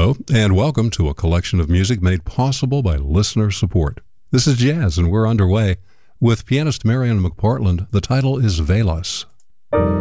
Hello, and welcome to a collection of music made possible by listener support. This is Jazz, and we're underway with pianist Marian McPartland. The title is Velas.